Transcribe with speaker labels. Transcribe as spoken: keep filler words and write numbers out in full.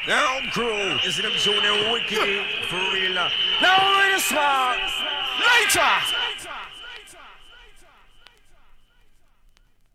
Speaker 1: Now crew, you see them showing them wicked for real. Now we're smart. Later.